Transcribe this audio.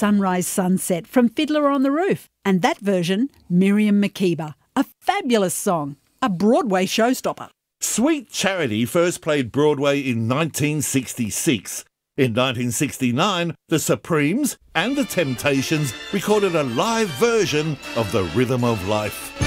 Sunrise Sunset from Fiddler on the Roof, and that version, Miriam Makeba. A fabulous song, a Broadway showstopper. Sweet Charity first played Broadway in 1966. In 1969, the Supremes and the Temptations recorded a live version of The Rhythm of Life.